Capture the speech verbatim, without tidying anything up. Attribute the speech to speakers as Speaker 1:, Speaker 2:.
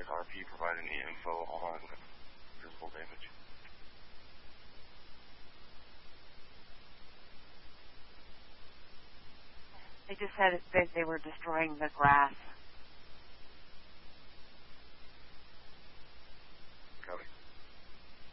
Speaker 1: did R P provide any info on physical damage?
Speaker 2: They just said that they were destroying the grass